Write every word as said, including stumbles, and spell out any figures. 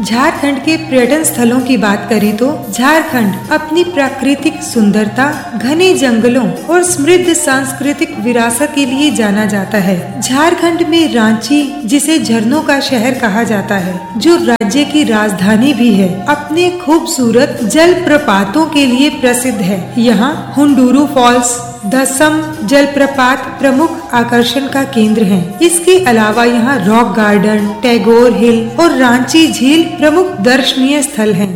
झारखंड के पर्यटन स्थलों की बात करें तो झारखंड अपनी प्राकृतिक सुंदरता, घने जंगलों और समृद्ध सांस्कृतिक विरासत के लिए जाना जाता है। झारखंड में रांची, जिसे झरनों का शहर कहा जाता है, जो राज्य की राजधानी भी है, अपने खूबसूरत जलप्रपातों के लिए प्रसिद्ध है। यहाँ हुंडूरू फॉल्स, दसम जलप्रपात प्रमुख आकर्षण का केंद्र हैं। इसके अलावा यहाँ रॉक गार्डन, टैगोर हिल और रांची झील प्रमुख दर्शनीय स्थल हैं।